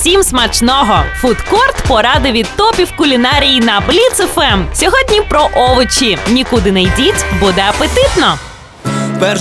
Всім смачного! Фудкорт – поради від топів кулінарії на Бліц ФМ. Сьогодні про овочі. Нікуди не йдіть, буде апетитно!